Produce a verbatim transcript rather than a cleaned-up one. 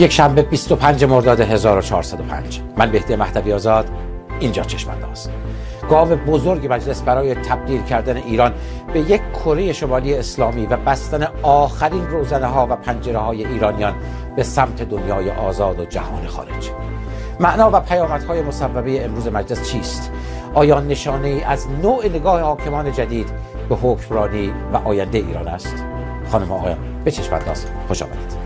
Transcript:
یک شنبه بیست و پنجم مرداد هزار و چهارصد و پنج. من مهدی مهدوی آزاد، اینجا چشم‌انداز. گام بزرگ مجلس برای تبدیل کردن ایران به یک کره شمالی اسلامی و بستن آخرین روزنه ها و پنجره های ایرانیان به سمت دنیای آزاد و جهان خارج. معنا و پیامدهای مصوبه امروز مجلس چیست؟ آیا نشانه ای از نوع نگاه حاکمان جدید به حکمرانی و آینده ایران است؟ خانم و آقایان، به چشم‌انداز خوش آمدید.